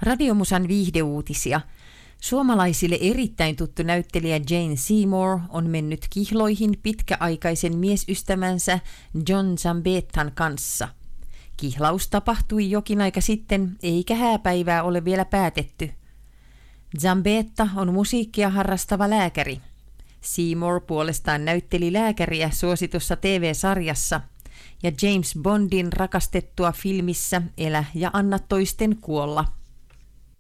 Radiomusan viihdeuutisia. Suomalaisille erittäin tuttu näyttelijä Jane Seymour on mennyt kihloihin pitkäaikaisen miesystävänsä John Zambettan kanssa. Kihlaus tapahtui jokin aika sitten, eikä hääpäivää ole vielä päätetty. Zambetta on musiikkia harrastava lääkäri. Seymour puolestaan näytteli lääkäriä suositussa TV-sarjassa ja James Bondin rakastettua filmissä Elä ja anna toisten kuolla.